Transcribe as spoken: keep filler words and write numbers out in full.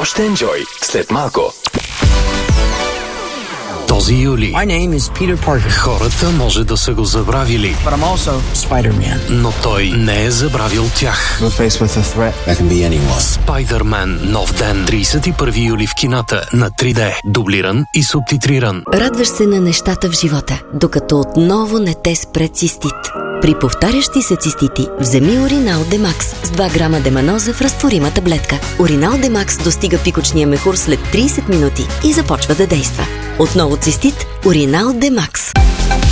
Още енджой след малко. Този юли My name is Peter Parker. хората може да са го забравили, But I'm also Spider-Man. но той не е забравил тях. We're faced with a threat. That can be anyone. Спайдърмен. Нов ден. тридесет и първи юли в кината на три Д. Дублиран и субтитриран. Радваш се на нещата в живота, докато отново не те спре цистит. При повтарящи се цистити, вземи Уринал Демакс с два грама деманоза в разтворима таблетка. Уринал Демакс достига пикочния мехур след тридесет минути и започва да действа. Отново цистит, Уринал Демакс.